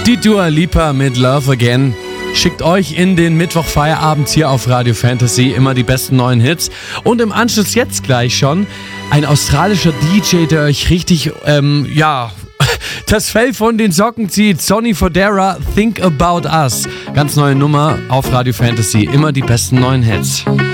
Die Dua Lipa mit Love Again schickt euch in den Mittwochfeierabend hier auf Radio Fantasy immer die besten neuen Hits. Und im Anschluss jetzt gleich schon ein australischer DJ, der euch richtig, das Fell von den Socken zieht. Sonny Fodera, Think About Us. Ganz neue Nummer auf Radio Fantasy. Immer die besten neuen Hits.